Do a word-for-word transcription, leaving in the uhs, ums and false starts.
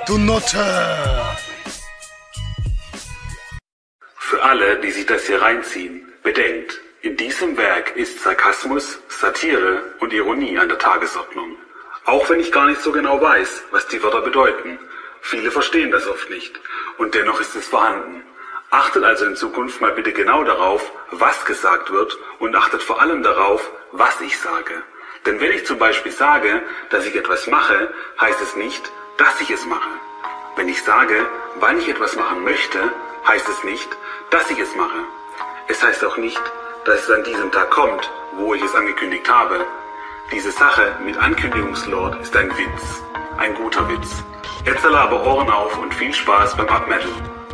Du Nutte! Für alle, die sich das hier reinziehen, bedenkt, in diesem Werk ist Sarkasmus, Satire und Ironie an der Tagesordnung. Auch wenn ich gar nicht so genau weiß, was die Wörter bedeuten. Viele verstehen das oft nicht. Und dennoch ist es vorhanden. Achtet also in Zukunft mal bitte genau darauf, was gesagt wird, und achtet vor allem darauf, was ich sage. Denn wenn ich zum Beispiel sage, dass ich etwas mache, heißt es nicht, dass ich es mache. Wenn ich sage, wann ich etwas machen möchte, heißt es nicht, dass ich es mache. Es heißt auch nicht, dass es an diesem Tag kommt, wo ich es angekündigt habe. Diese Sache mit Ankündigungslord ist ein Witz. Ein guter Witz. Jetzt alle aber Ohren auf und viel Spaß beim Abmetal.